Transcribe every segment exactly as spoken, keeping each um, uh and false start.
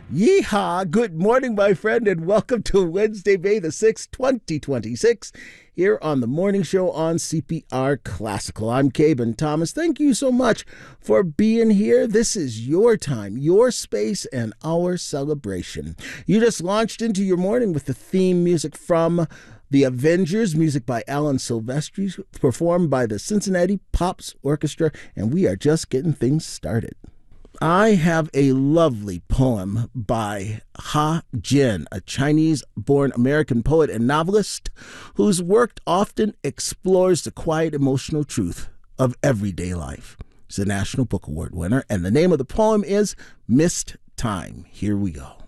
Yeehaw! Good morning, my friend, and welcome to Wednesday, May the sixth, twenty twenty-six, here on the morning show on C P R Classical. I'm Caben Thomas. Thank you so much for being here. This is your time, your space, and our celebration. You just launched into your morning with the theme music from The Avengers, music by Alan Silvestri, performed by the Cincinnati Pops Orchestra, and we are just getting things started. I have a lovely poem by Ha Jin, a Chinese-born American poet and novelist whose work often explores the quiet emotional truth of everyday life. He's a National Book Award winner, and the name of the poem is Missed Time. Here we go.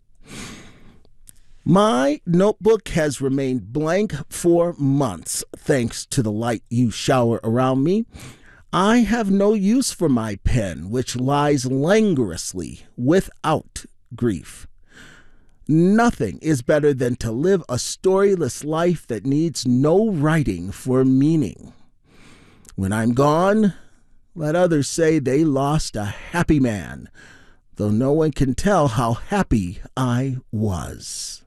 My notebook has remained blank for months, thanks to the light you shower around me. I have no use for my pen, which lies languorously without grief. Nothing is better than to live a storyless life that needs no writing for meaning. When I'm gone, let others say they lost a happy man, though no one can tell how happy I was.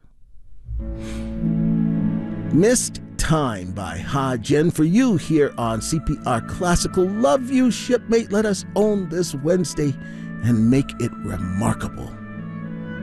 Missed Time by Ha Jin for you here on C P R Classical. Love you, shipmate. Let us own this Wednesday and make it remarkable.